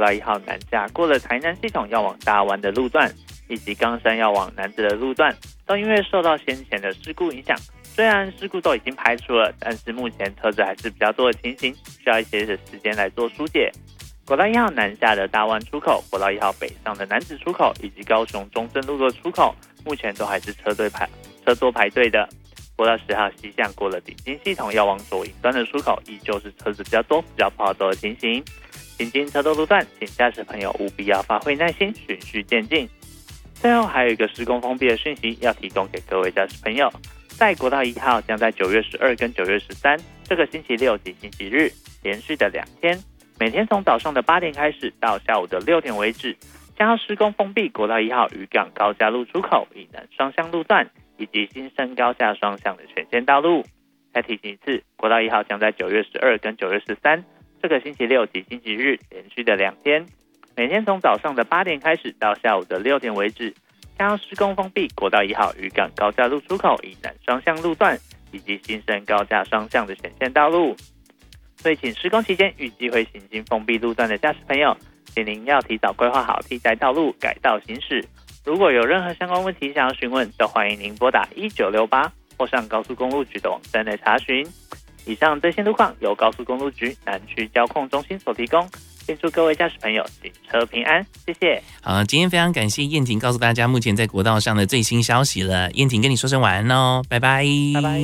道1号南下过了台南系统要往大湾的路段，以及冈山要往南子的路段，都因为受到先前的事故影响，虽然事故都已经排除了，但是目前车子还是比较多的情形，需要一些的时间来做疏解。国道1号南下的大湾出口、国道1号北上的南子出口以及高雄中正路的出口，目前都还是车多排队的。国道10号西向过了顶金系统要往左营端的出口，依旧是车子比较多、比较不好走的情形。行经车多路段，请驾驶朋友务必要发挥耐心，循序渐进。最后还有一个施工封闭的讯息要提供给各位驾驶朋友，在国道1号将在9月12跟9月13这个星期六及星期日连续的2天，每天从早上的8点开始到下午的6点为止，将要施工封闭国道1号渔港高架路出口以南双向路段以及新生高架双向的全线道路。再提醒一次，国道1号将在9月12跟9月13这个星期六及星期日连续的2天，每天从早上的8点开始到下午的6点为止，将要施工封闭国道1号渔港高架路出口以南双向路段以及新生高架双向的全线道路。所以请施工期间预计会行经封闭路段的驾驶朋友，请您要提早规划好替代道路，改道行驶。如果有任何相关问题想要询问，都欢迎您拨打1968或上高速公路局的网站来查询。以上最新路况由高速公路局南区交控中心所提供，并祝各位驾驶朋友行车平安，谢谢。 好，今天非常感谢燕婷告诉大家目前在国道上的最新消息了。燕婷跟你说声晚安哦，拜拜， 拜拜。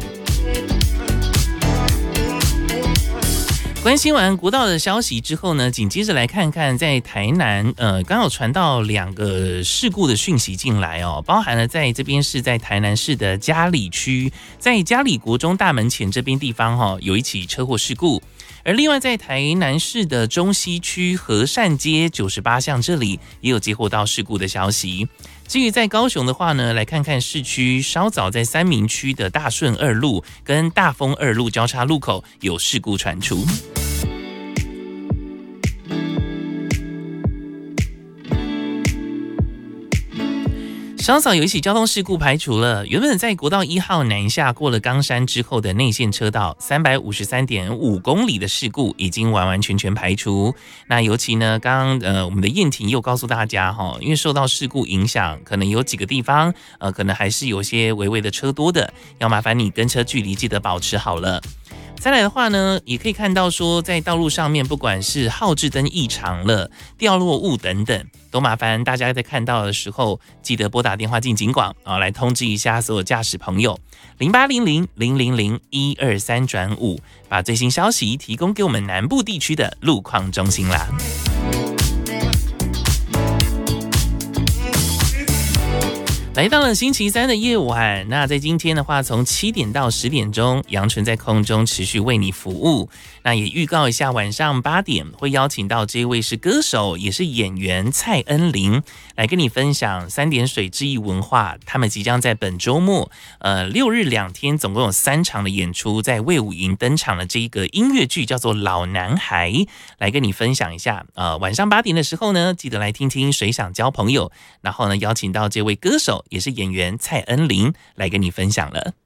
关心完国道的消息之后呢，紧接着来看看在台南，刚好传到2个事故的讯息进来哦，包含了在这边是在台南市的嘉里区，在嘉里国中大门前这边地方有一起车祸事故。而另外在台南市的中西区和善街98巷这里也有接获到事故的消息。至于在高雄的话呢，来看看市区稍早在三民区的大顺2路跟大丰2路交叉路口有事故传出。稍早有一起交通事故排除了，原本在国道1号南下过了冈山之后的内线车道353.5公里的事故已经完完全全排除。那尤其呢，刚刚我们的燕婷又告诉大家因为受到事故影响，可能有几个地方可能还是有些微微的车多的，要麻烦你跟车距离记得保持好了。再来的话呢，也可以看到说，在道路上面，不管是号志灯异常了、掉落物等等，都麻烦大家在看到的时候，记得拨打电话进警广来通知一下所有驾驶朋友0800-000-123-5，把最新消息提供给我们南部地区的路况中心啦。来到了星期3的夜晚，那在今天的话，从7点到10点钟，杨纯在空中持续为你服务。那也预告一下，晚上8点会邀请到这位是歌手也是演员蔡恩玲，来跟你分享3点水志毅文化，他们即将在本周末6日2天，总共有3场的演出，在卫武营登场的这一个音乐剧叫做《老男孩》，来跟你分享一下。晚上8点的时候呢，记得来听听谁想交朋友，然后呢，邀请到这位歌手也是演员蔡恩玲来跟你分享了。